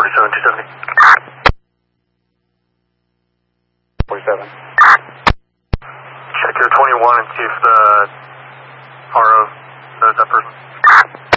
47, 270. 47. Check your 21 and see if the RO knows that person.